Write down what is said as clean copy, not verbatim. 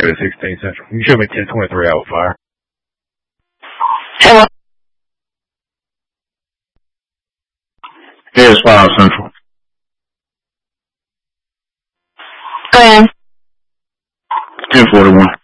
to 16 Central. You show me 1023 out fire. Hello. Yeah, it's 5 Central. Go ahead. 1041.